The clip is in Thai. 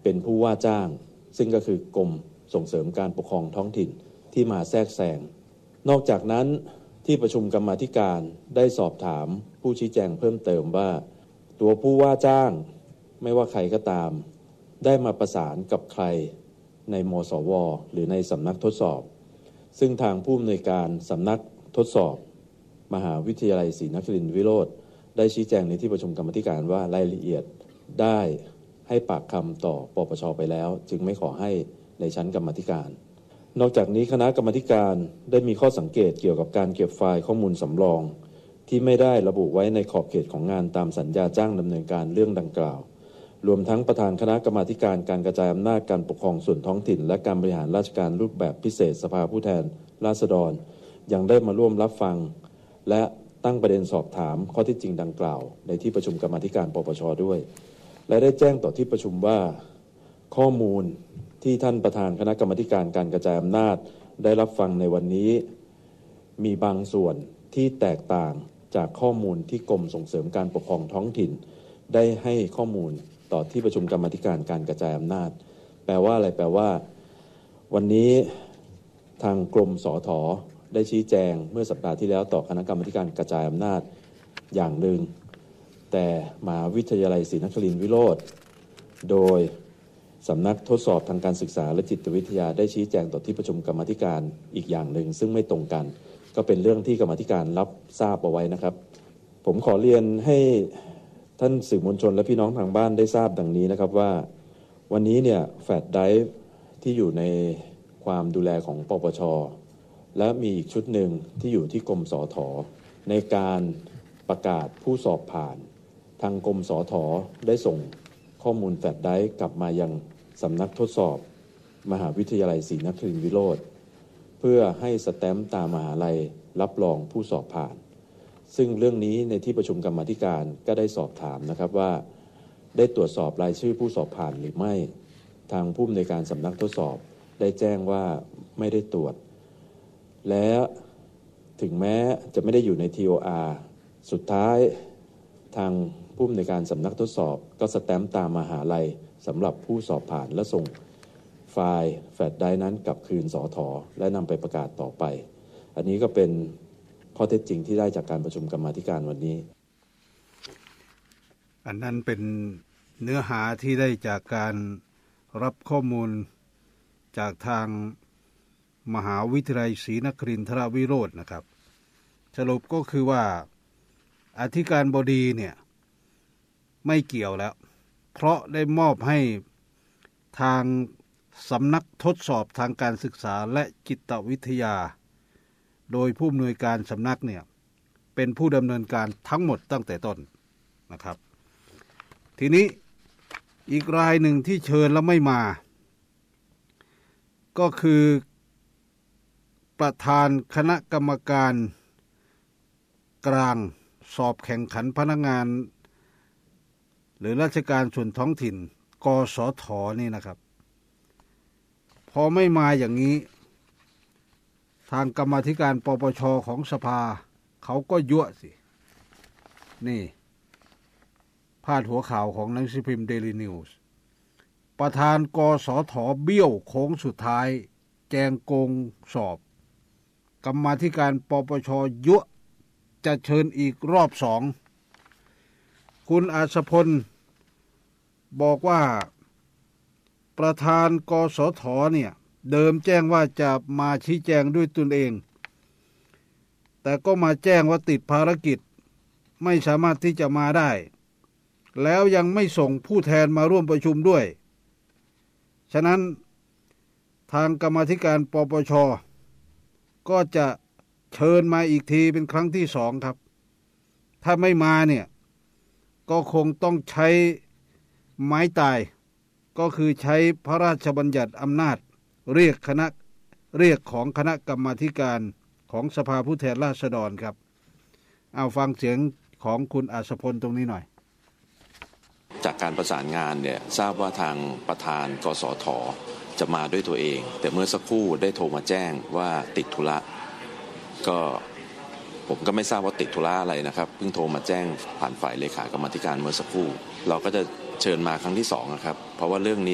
เป็นผู้ว่าจ้างซึ่งก็คือกรมส่งเสริมการปกครองท้องถิ่นที่มาแทรกแซงนอกจากนั้นที่ประชุมกรรมาธิการได้สอบถามผู้ชี้แจงเพิ่มเติมว่าตัวผู้ว่าจ้างไม่ว่าใครก็ตามได้มาประสานกับใครในมสวหรือในสำนักทดสอบซึ่งทางผู้อำนวยการสำนักทดสอบมหาวิทยาลัยศรีนครินทรวิโรธได้ชี้แจงในที่ประชุมกรรมาธิการว่ารายละเอียดได้ให้ปากคำต่อปปช.ไปแล้วจึงไม่ขอให้ในชั้นกรรมาธิการนอกจากนี้คณะกรรมาธิการได้มีข้อสังเกตเกี่ยวกับการเก็บไฟล์ข้อมูลสำรองที่ไม่ได้ระบุไว้ในขอบเขตของงานตามสัญญาจ้างดำเนินการเรื่องดังกล่าวรวมทั้งประธานคณะกรรมาธิการการกระจายอำนาจการปกครองส่วนท้องถิ่นและการบริหารราชการรูปแบบพิเศษสภาผู้แทนราษฎรยังได้มาร่วมรับฟังและตั้งประเด็นสอบถามข้อเท็จจริงดังกล่าวในที่ประชุมกรรมาธิการปปช.ด้วยและได้แจ้งต่อที่ประชุมว่าข้อมูลที่ท่านประธานคณะกรรมาธิการการกระจายอำนาจได้รับฟังในวันนี้มีบางส่วนที่แตกต่างจากข้อมูลที่กรมส่งเสริมการปกครองท้องถิ่นได้ให้ข้อมูลต่อที่ประชุมกรรมาธิการการกระจายอำนาจแปลว่าอะไรแปลว่าวันนี้ทางกรมสธ.ได้ชี้แจงเมื่อสัปดาห์ที่แล้วต่อคณะกรรมาธิการกระจายอำนาจอย่างหนึ่งแต่มหาวิทยาลัยศรีนครินทรวิโรธโดยสำนักทดสอบทางการศึกษาและจิตวิทยาได้ชี้แจงต่อที่ประชุมกรรมาธิการอีกอย่างหนึ่งซึ่งไม่ตรงกันก็เป็นเรื่องที่กรรมาธิการรับทราบเอาไว้นะครับผมขอเรียนให้ท่านสื่อมวลชนและพี่น้องทางบ้านได้ทราบดังนี้นะครับว่าวันนี้เนี่ยแฟลชไดรฟ์ที่อยู่ในความดูแลของปปช.และมีอีกชุดหนึ่งที่อยู่ที่กรมสธ.ในการประกาศผู้สอบผ่านทางกรมสธ.ได้ส่งข้อมูลแฟลชไดรฟ์กลับมายังสำนักทดสอบมหาวิทยาลัยศรีนครินทรวิโรธเพื่อให้สแตมป์ตามมหาลัยรับรองผู้สอบผ่านซึ่งเรื่องนี้ในที่ประชุมกรรมาธิการก็ได้สอบถามนะครับว่าได้ตรวจสอบรายชื่อผู้สอบผ่านหรือไม่ทางผู้อำนวยการสำนักทดสอบได้แจ้งว่าไม่ได้ตรวจและถึงแม้จะไม่ได้อยู่ใน TOR สุดท้ายทางผู้อำนวยการสำนักทดสอบก็สแตมป์ตามมหาลัยสำหรับผู้สอบผ่านและส่งไฟล์แฟลชไดรฟ์นั้นกลับคืนสธ.และนำไปประกาศต่อไปอันนี้ก็เป็นข้อเท็จจริงที่ได้จากการประชุมกรรมาธิการวันนี้อันนั้นเป็นเนื้อหาที่ได้จากการรับข้อมูลจากทางมหาวิทยาลัยศรีนครินทรวิโรธนะครับสรุปก็คือว่าอธิการบดีเนี่ยไม่เกี่ยวแล้วเพราะได้มอบให้ทางสำนักทดสอบทางการศึกษาและจิตวิทยาโดยผู้อำนวยการสำนักเนี่ยเป็นผู้ดำเนินการทั้งหมดตั้งแต่ต้นนะครับทีนี้อีกรายหนึ่งที่เชิญแล้วไม่มาก็คือประธานคณะกรรมการกลางสอบแข่งขันพนักงานหรือราชการส่วนท้องถิ่นกสท.นี่นะครับพอไม่มาอย่างนี้ทางกรรมาธิการปปช.ของสภาเขาก็ยั่วสินี่พาดหัวข่าวของหนังสือพิมพ์ Daily News ประธานกสท.เบี้ยวโค้งสุดท้ายแจงโกงสอบกรรมาธิการปปช.ยั่วจะเชิญอีกรอบสองคุณอัศพลบอกว่าประธานกสท.เนี่ยเดิมแจ้งว่าจะมาชี้แจงด้วยตนเองแต่ก็มาแจ้งว่าติดภารกิจไม่สามารถที่จะมาได้แล้วยังไม่ส่งผู้แทนมาร่วมประชุมด้วยฉะนั้นทางกรรมาธิการปปช.ก็จะเชิญมาอีกทีเป็นครั้งที่สองครับถ้าไม่มาเนี่ยก็คงต้องใช้ไม้ตายก็คือใช้พระราชบัญญัติอำนาจเรียกของคณะกรรมาธิการของสภาผู้แทนราษฎรครับเอาฟังเสียงของคุณอัศพลตรงนี้หน่อยจากการประสานงานเนี่ยทราบว่าทางประธานกสท.จะมาด้วยตัวเองแต่เมื่อสักครู่ได้โทรมาแจ้งว่าติดธุระก็ผมก็ไม่ทราบว่าติดธุระอะไรนะครับเพิ่งโทรมาแจ้งผ่านฝ่ายเลขากรรมาธิการเมื่อสักครู่เราก็จะเชิญมาครั้งที่2นะครับเพราะว่าเรื่องนี้